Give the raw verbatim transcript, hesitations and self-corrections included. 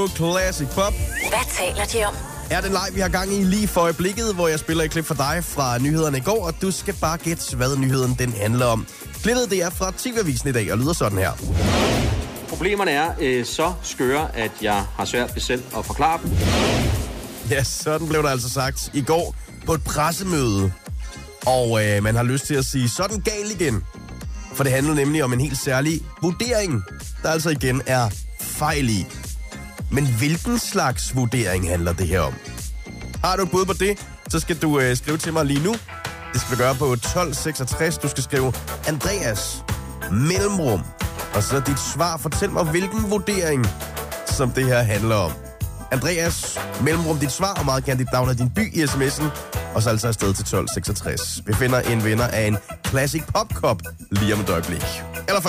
Classic Pop. Hvad taler de om? Er den leg, vi har gang i lige for øjeblikket, hvor jeg spiller et klip for dig fra nyhederne i går, og du skal bare gætte, hvad nyheden den handler om. Klippet det er fra T V-avisen i dag, og lyder sådan her. Problemerne er øh, så skøre, at jeg har svært ved selv at forklare dem. Ja, sådan blev der altså sagt i går på et pressemøde. Og øh, man har lyst til at sige sådan gal igen. For det handler nemlig om en helt særlig vurdering, der altså igen er fejl i. Men hvilken slags vurdering handler det her om? Har du et bud på det, så skal du øh, skrive til mig lige nu. Det skal du gøre på tolv seksogtres. Du skal skrive Andreas mellemrum. Og så dit svar. Fortæl mig, hvilken vurdering, som det her handler om. Andreas mellemrum dit svar, og meget gerne dit navn og din by i sms'en. Og så altså afsted til tolv seksogtres. Vi finder en vinder af en Classic Pop Cup lige om et øjeblik. Eller